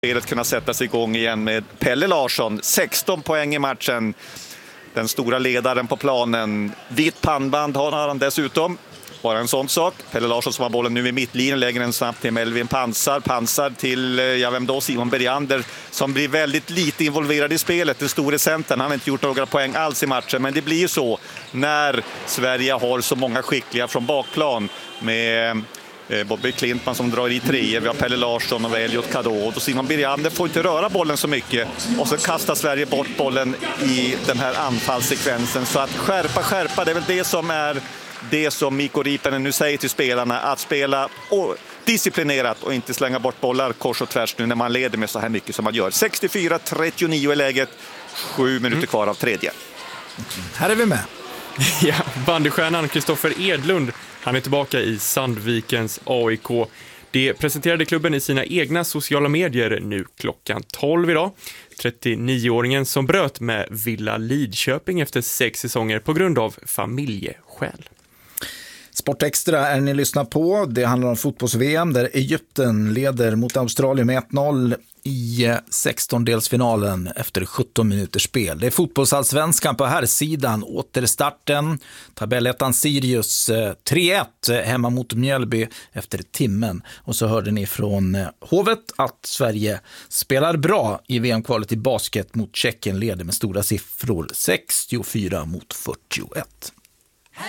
spelet kunna sättas igång igen med Pelle Larsson. 16 poäng i matchen. Den stora ledaren på planen. Vitt pannband har han dessutom. Bara en sån sak. Pelle Larsson som har bollen nu i mittlinjen, lägger den snabbt till Melvin Pansar till, vem då? Simon Bergander, som blir väldigt lite involverad i spelet. Den store centern, han har inte gjort några poäng alls i matchen, men det blir ju så när Sverige har så många skickliga från bakplan med Bobby Klintman som drar i 3. Vi har Pelle Larsson och Elliot Kadå. Och Simon Bergander får inte röra bollen så mycket. Och så kastar Sverige bort bollen i den här anfallssekvensen. Så att skärpa, det är väl det som är det som Mikko Riipänen nu säger till spelarna, att spela disciplinerat och inte slänga bort bollar kors och tvärs nu när man leder med så här mycket som man gör. 64-39 är läget, 7 minuter kvar av tredje. Här är vi med. Ja, bandystjärnan Kristoffer Edlund, han är tillbaka i Sandvikens AIK. Det presenterade klubben i sina egna sociala medier nu klockan 12 idag. 39-åringen som bröt med Villa Lidköping efter 6 säsonger på grund av familjeskäl. Sportextra är ni lyssnar på. Det handlar om fotbolls-VM där Egypten leder mot Australien med 1-0 i 16-delsfinalen efter 17 minuters spel. Det är fotbollsallsvenskan på här sidan. Återstarten. Tabellettan Sirius 3-1 hemma mot Mjölby efter timmen. Och så hörde ni från Hovet att Sverige spelar bra i VM-kvalet i basket mot Tjeckien, leder med stora siffror 64-41.